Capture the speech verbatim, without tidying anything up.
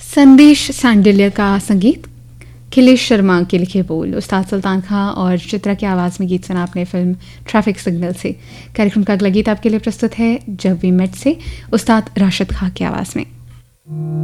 संदेश सांडिल्य का संगीत, खिलेश शर्मा के लिखे बोल, उस्ताद सुल्तान खां और चित्रा की आवाज़ में गीत सुना आपने फिल्म ट्रैफिक सिग्नल से। कार्यक्रम का अगला गीत आपके लिए प्रस्तुत है जब वी मेट से, उस्ताद राशिद खां की आवाज़ में।